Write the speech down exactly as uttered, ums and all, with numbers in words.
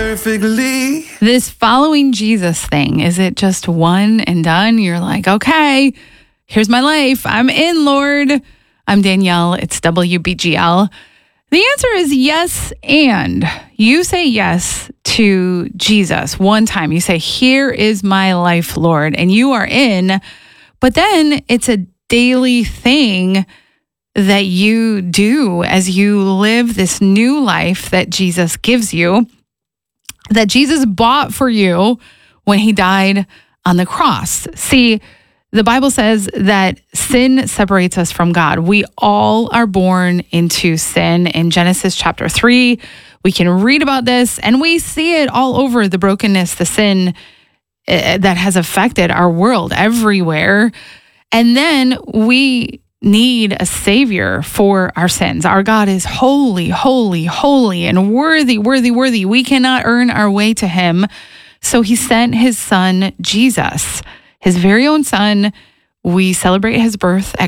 perfectly. This following Jesus thing, is it just one and done? You're like, okay, here's my life. I'm in, Lord. I'm Danielle. It's W B G L. The answer is yes, and you say yes to Jesus one time. You say, here is my life, Lord, and you are in. But then it's a daily thing that you do as you live this new life that Jesus gives you, that Jesus bought for you when he died on the cross. See, the Bible says that sin separates us from God. We all are born into sin. In Genesis chapter three, we can read about this, and we see it all over, the brokenness, the sin uh, that has affected our world everywhere. And then we need a savior for our sins. Our God is holy, holy, holy, and worthy, worthy, worthy. We cannot earn our way to him. So he sent his son, Jesus, his very own son. We celebrate his birth at